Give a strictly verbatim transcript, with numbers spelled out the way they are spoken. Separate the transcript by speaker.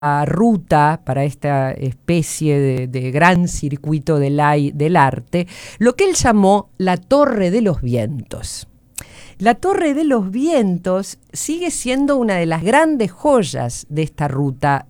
Speaker 1: ruta, para esta especie de, de gran circuito del, ai- del arte, lo que él llamó la Torre de los Vientos. La Torre de los Vientos sigue siendo una de las grandes joyas de esta ruta